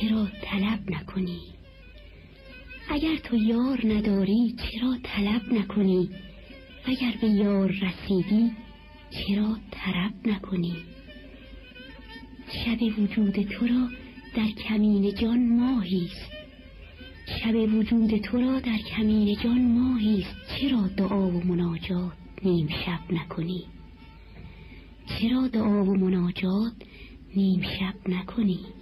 چرا طلب نکنی؟ اگر تو یار نداری چرا طلب نکنی؟ اگر به یار رسیدی چرا طرب نکنی؟ شب وجود تو را در کمین جان ماهیست، شب وجود تو را در کمین جان ماهیست. چرا دعا و مناجات نیم شب نکنی؟ چرا دعا و مناجات نیم شب نکنی؟